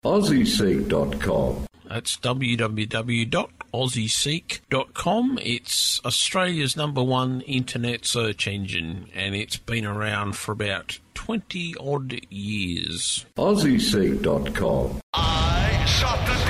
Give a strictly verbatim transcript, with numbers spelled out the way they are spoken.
aussie seek dot com. That's w w w dot aussie seek dot com. It's Australia's number one internet search engine, and it's been around for about twenty odd years. aussie seek dot com. I shot the